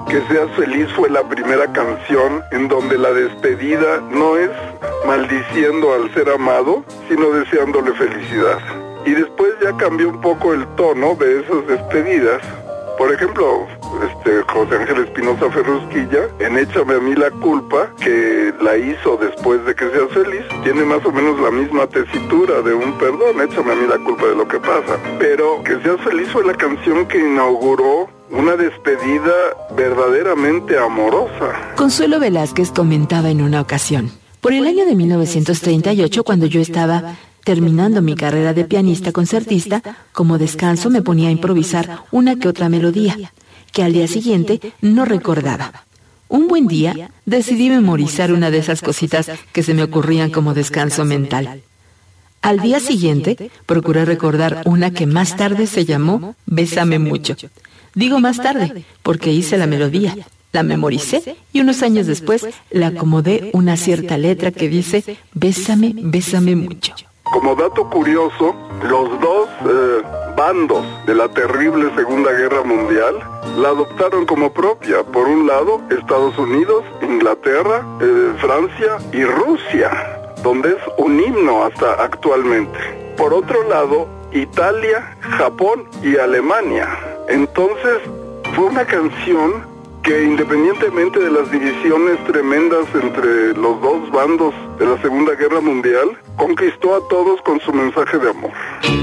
Que seas feliz fue la primera canción en donde la despedida no es maldiciendo al ser amado, sino deseándole felicidad. Y después ya cambió un poco el tono de esas despedidas. Por ejemplo, José Ángel Espinosa Ferrusquilla, en Échame a mí la culpa, que la hizo después de que seas feliz, tiene más o menos la misma tesitura de un perdón, échame a mí la culpa de lo que pasa. Pero Que seas feliz fue la canción que inauguró una despedida verdaderamente amorosa. Consuelo Velázquez comentaba en una ocasión: por el año de 1938, cuando yo estaba terminando mi carrera de pianista concertista, como descanso me ponía a improvisar una que otra melodía, que al día siguiente no recordaba. Un buen día decidí memorizar una de esas cositas que se me ocurrían como descanso mental. Al día siguiente procuré recordar una que más tarde se llamó Bésame mucho. Digo más tarde porque hice la melodía, la memoricé y unos años después le acomodé una cierta letra que dice Bésame, bésame mucho. Como dato curioso, los dos bandos de la terrible Segunda Guerra Mundial la adoptaron como propia. Por un lado, Estados Unidos, Inglaterra, Francia y Rusia, donde es un himno hasta actualmente. Por otro lado, Italia, Japón y Alemania. Entonces, fue una canción que, independientemente de las divisiones tremendas entre los dos bandos de la Segunda Guerra Mundial, conquistó a todos con su mensaje de amor.